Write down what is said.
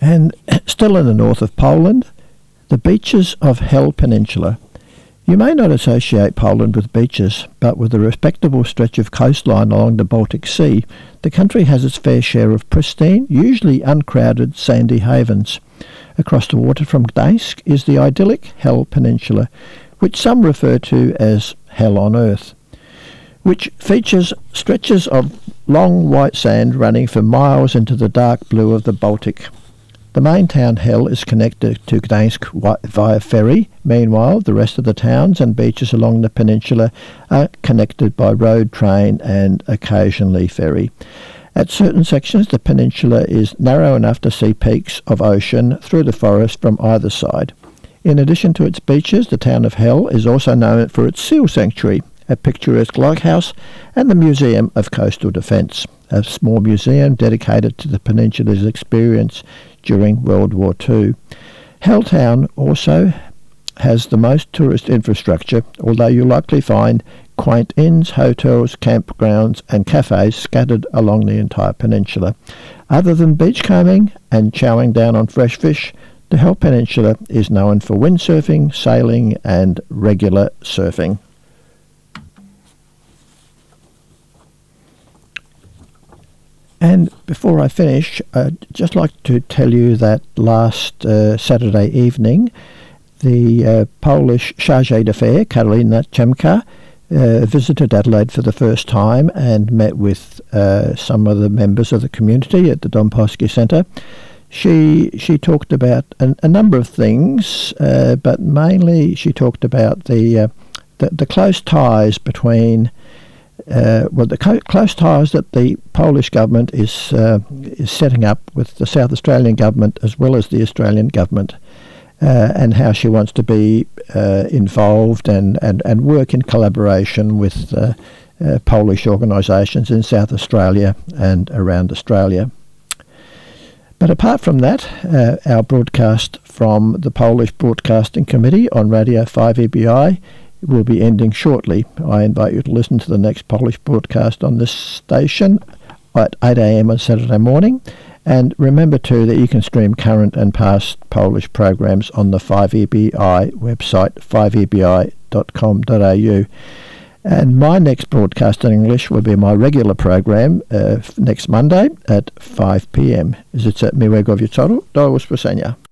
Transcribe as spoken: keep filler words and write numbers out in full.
And still in the north of Poland, the beaches of Hel Peninsula. You may not associate Poland with beaches, but with a respectable stretch of coastline along the Baltic Sea, the country has its fair share of pristine, usually uncrowded, sandy havens. Across the water from Gdańsk is the idyllic Hel Peninsula, which some refer to as Hell on Earth, which features stretches of long white sand running for miles into the dark blue of the Baltic. The main town Hel is connected to Gdańsk via ferry. Meanwhile, the rest of the towns and beaches along the peninsula are connected by road, train and occasionally ferry. At certain sections, the peninsula is narrow enough to see peaks of ocean through the forest from either side. In addition to its beaches, the town of Hel is also known for its seal sanctuary, a picturesque lighthouse, and the Museum of Coastal Defence, a small museum dedicated to the peninsula's experience during World War Two. Hel Town also has the most tourist infrastructure, although you'll likely find quaint inns, hotels, campgrounds and cafes scattered along the entire peninsula. Other than beachcombing and chowing down on fresh fish, the Hel Peninsula is known for windsurfing, sailing and regular surfing. And before I finish, I'd just like to tell you that last uh, Saturday evening, the uh, Polish Chargé d'Affaires, Karolina Chemka, uh, visited Adelaide for the first time and met with uh, some of the members of the community at the Don Bosco Centre. She she talked about a, a number of things, uh, but mainly she talked about the uh, the, the close ties between Uh, well, the co- close ties that the Polish government is uh, is setting up with the South Australian government as well as the Australian government, uh, and how she wants to be uh, involved and, and, and work in collaboration with uh, uh, Polish organisations in South Australia and around Australia. But apart from that, uh, our broadcast from the Polish Broadcasting Committee on Radio five E B I will be ending shortly. I invite you to listen to the next Polish broadcast on this station at eight a.m. on Saturday morning. And remember too that you can stream current and past Polish programs on the five E B I website, five e b i dot com dot a u. And my next broadcast in English will be my regular program uh, next Monday at five p.m. Życzę miłego wieczoru. Do usłyszenia.